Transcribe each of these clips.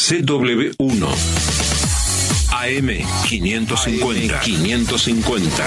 CW1 AM 550.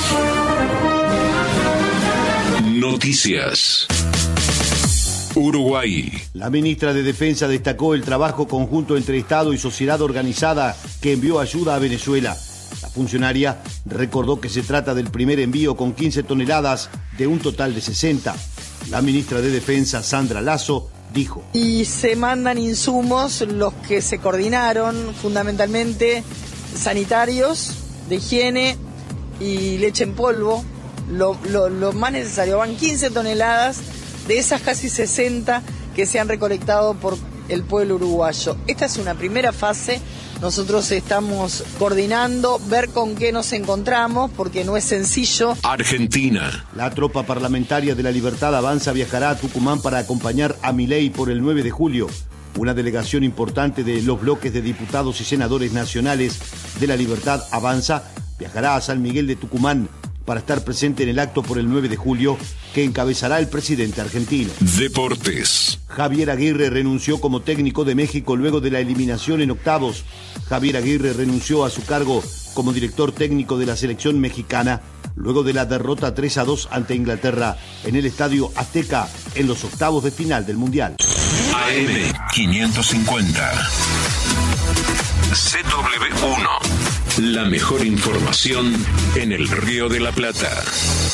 Noticias. Uruguay. La ministra de Defensa destacó el trabajo conjunto entre Estado y sociedad organizada que envió ayuda a Venezuela. La funcionaria recordó que se trata del primer envío con 15 toneladas de un total de 60. La ministra de Defensa, Sandra Lasso, dijo: y se mandan insumos, los que se coordinaron, fundamentalmente sanitarios, de higiene y leche en polvo, lo más necesario. Van 15 toneladas de esas casi 60 que se han recolectado por el pueblo uruguayo. Esta es una primera fase. Nosotros estamos coordinando, ver con qué nos encontramos, porque no es sencillo. Argentina. La tropa parlamentaria de La Libertad Avanza viajará a Tucumán para acompañar a Milei por el 9 de julio. Una delegación importante de los bloques de diputados y senadores nacionales de La Libertad Avanza viajará a San Miguel de Tucumán para estar presente en el acto por el 9 de julio que encabezará el presidente argentino. Deportes. Javier Aguirre renunció como técnico de México luego de la eliminación en octavos. Javier Aguirre renunció a su cargo como director técnico de la selección mexicana luego de la derrota 3-2 ante Inglaterra en el Estadio Azteca en los octavos de final del Mundial. AM 550. CW1. La mejor información en el Río de la Plata.